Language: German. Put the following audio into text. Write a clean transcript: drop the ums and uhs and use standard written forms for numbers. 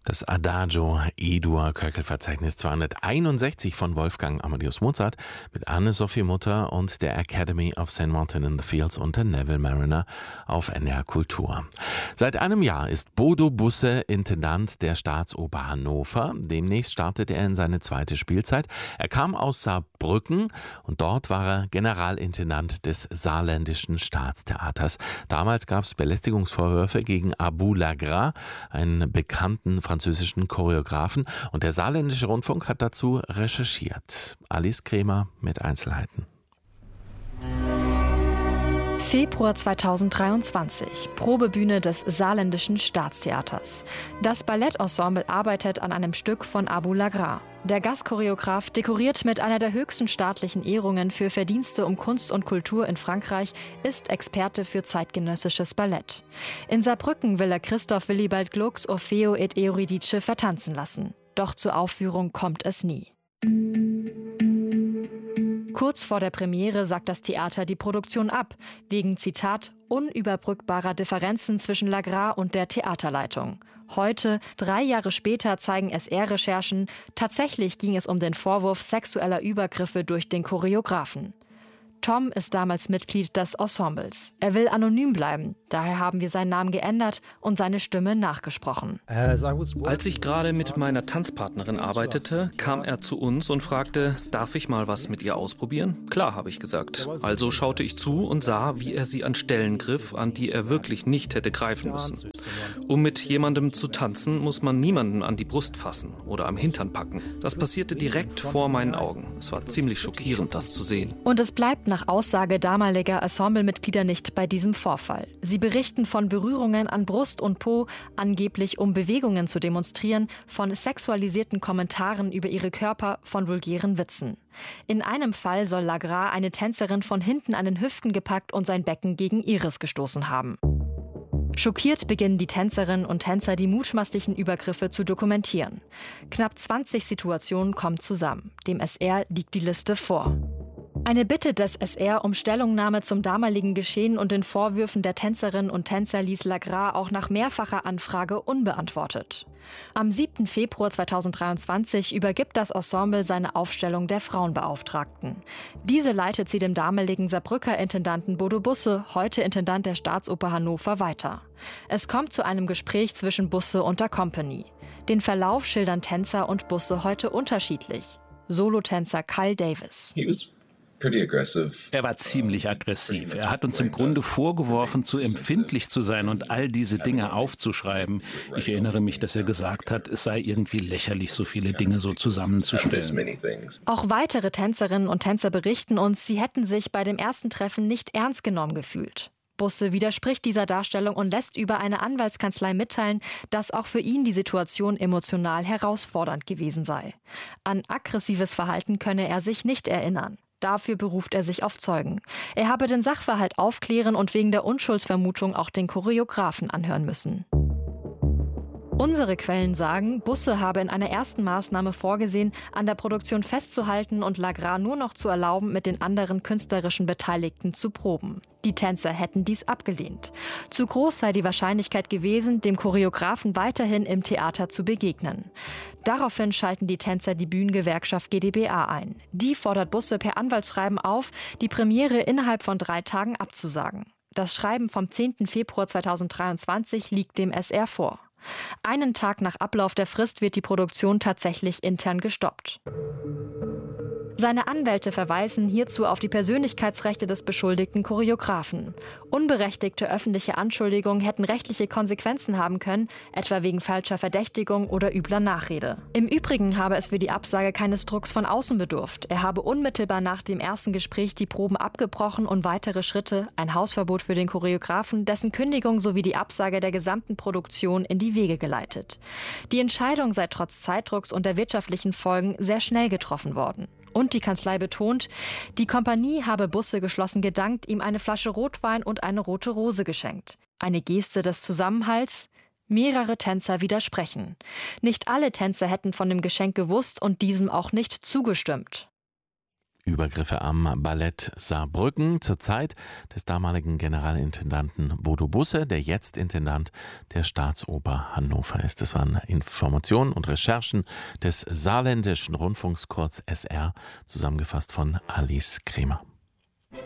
Das Adagio E-Dur Köchelverzeichnis 261 von Wolfgang Amadeus Mozart mit Anne-Sophie Mutter und der Academy of St. Martin in the Fields unter Neville Mariner auf NDR Kultur. Seit einem Jahr ist Bodo Busse Intendant der Staatsoper Hannover. Demnächst startet er in seine zweite Spielzeit. Er kam aus Saarbrücken und dort war er Generalintendant des Saarländischen Staatstheaters. Damals gab es Belästigungsvorwürfe gegen Abou Lagra, einen bekannten französischen Choreografen, und der Saarländische Rundfunk hat dazu recherchiert. Alice Kremer mit Einzelheiten. Februar 2023, Probebühne des Saarländischen Staatstheaters. Das Ballettensemble arbeitet an einem Stück von Abou Lagra. Der Gastchoreograf, dekoriert mit einer der höchsten staatlichen Ehrungen für Verdienste um Kunst und Kultur in Frankreich, ist Experte für zeitgenössisches Ballett. In Saarbrücken will er Christoph Willibald Glucks Orfeo et Euridice vertanzen lassen. Doch zur Aufführung kommt es nie. Kurz vor der Premiere sagt das Theater die Produktion ab, wegen, Zitat, unüberbrückbarer Differenzen zwischen Lagra und der Theaterleitung. Heute, 3 Jahre später, zeigen SR-Recherchen, tatsächlich ging es um den Vorwurf sexueller Übergriffe durch den Choreografen. Tom ist damals Mitglied des Ensembles. Er will anonym bleiben, daher haben wir seinen Namen geändert und seine Stimme nachgesprochen. Als ich gerade mit meiner Tanzpartnerin arbeitete, kam er zu uns und fragte, darf ich mal was mit ihr ausprobieren? Klar, habe ich gesagt. Also schaute ich zu und sah, wie er sie an Stellen griff, an die er wirklich nicht hätte greifen müssen. Um mit jemandem zu tanzen, muss man niemanden an die Brust fassen oder am Hintern packen. Das passierte direkt vor meinen Augen. Es war ziemlich schockierend, das zu sehen. Und es bleibt nach Aussage damaliger Ensemblemitglieder nicht bei diesem Vorfall. Sie berichten von Berührungen an Brust und Po, angeblich um Bewegungen zu demonstrieren, von sexualisierten Kommentaren über ihre Körper, von vulgären Witzen. In einem Fall soll Lagra eine Tänzerin von hinten an den Hüften gepackt und sein Becken gegen ihres gestoßen haben. Schockiert beginnen die Tänzerinnen und Tänzer, die mutmaßlichen Übergriffe zu dokumentieren. Knapp 20 Situationen kommen zusammen. Dem SR liegt die Liste vor. Eine Bitte des SR um Stellungnahme zum damaligen Geschehen und den Vorwürfen der Tänzerinnen und Tänzer ließ Lagra auch nach mehrfacher Anfrage unbeantwortet. Am 7. Februar 2023 übergibt das Ensemble seine Aufstellung der Frauenbeauftragten. Diese leitet sie dem damaligen Saarbrücker Intendanten Bodo Busse, heute Intendant der Staatsoper Hannover, weiter. Es kommt zu einem Gespräch zwischen Busse und der Company. Den Verlauf schildern Tänzer und Busse heute unterschiedlich. Solotänzer Kyle Davis. Er war ziemlich aggressiv. Er hat uns im Grunde vorgeworfen, zu empfindlich zu sein und all diese Dinge aufzuschreiben. Ich erinnere mich, dass er gesagt hat, es sei irgendwie lächerlich, so viele Dinge so zusammenzustellen. Auch weitere Tänzerinnen und Tänzer berichten uns, sie hätten sich bei dem ersten Treffen nicht ernst genommen gefühlt. Busse widerspricht dieser Darstellung und lässt über eine Anwaltskanzlei mitteilen, dass auch für ihn die Situation emotional herausfordernd gewesen sei. An aggressives Verhalten könne er sich nicht erinnern. Dafür beruft er sich auf Zeugen. Er habe den Sachverhalt aufklären und wegen der Unschuldsvermutung auch den Choreografen anhören müssen. Unsere Quellen sagen, Busse habe in einer ersten Maßnahme vorgesehen, an der Produktion festzuhalten und Lagra nur noch zu erlauben, mit den anderen künstlerischen Beteiligten zu proben. Die Tänzer hätten dies abgelehnt. Zu groß sei die Wahrscheinlichkeit gewesen, dem Choreografen weiterhin im Theater zu begegnen. Daraufhin schalten die Tänzer die Bühnengewerkschaft GdBA ein. Die fordert Busse per Anwaltsschreiben auf, die Premiere innerhalb von 3 Tagen abzusagen. Das Schreiben vom 10. Februar 2023 liegt dem SR vor. Einen Tag nach Ablauf der Frist wird die Produktion tatsächlich intern gestoppt. Seine Anwälte verweisen hierzu auf die Persönlichkeitsrechte des beschuldigten Choreografen. Unberechtigte öffentliche Anschuldigungen hätten rechtliche Konsequenzen haben können, etwa wegen falscher Verdächtigung oder übler Nachrede. Im Übrigen habe es für die Absage keines Drucks von außen bedurft. Er habe unmittelbar nach dem ersten Gespräch die Proben abgebrochen und weitere Schritte, ein Hausverbot für den Choreografen, dessen Kündigung sowie die Absage der gesamten Produktion in die Wege geleitet. Die Entscheidung sei trotz Zeitdrucks und der wirtschaftlichen Folgen sehr schnell getroffen worden. Und die Kanzlei betont, die Kompanie habe Busse geschlossen gedankt, ihm eine Flasche Rotwein und eine rote Rose geschenkt. Eine Geste des Zusammenhalts? Mehrere Tänzer widersprechen. Nicht alle Tänzer hätten von dem Geschenk gewusst und diesem auch nicht zugestimmt. Übergriffe am Ballett Saarbrücken zur Zeit des damaligen Generalintendanten Bodo Busse, der jetzt Intendant der Staatsoper Hannover ist. Das waren Informationen und Recherchen des Saarländischen Rundfunks, kurz SR, zusammengefasst von Alice Kremer.